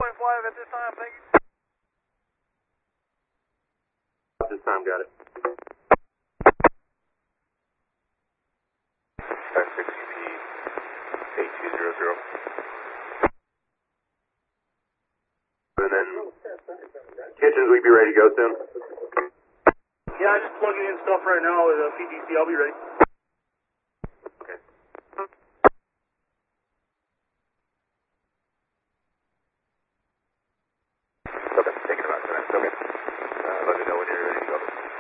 2.5 at this time, thank you. At this time, got it. 6CP 8200. And then, kitchens, we be ready to go soon? Yeah, I'm just plugging in stuff right now with PTC. I'll be ready.